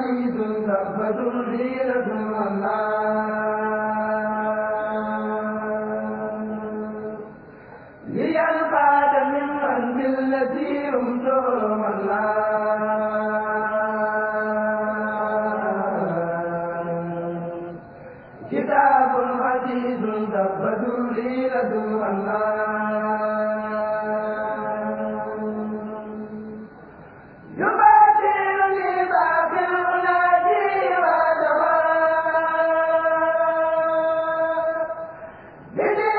عزيز ثبت حيلة لي القاد من عند التي يمتهم كتاب عزيز ثبت حيلة